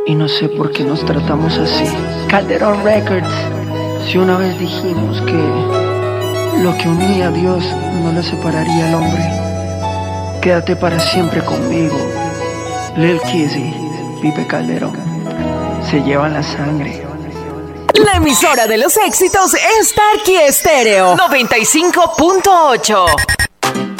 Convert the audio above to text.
Y no sé por qué nos tratamos así. Calderón Records. Si una vez dijimos que lo que unía a Dios no le separaría al hombre. Quédate para siempre conmigo. Lil Kizzy, Pipe Calderón. Se llevan la sangre. La emisora de los éxitos es Tarki Estéreo 95.8.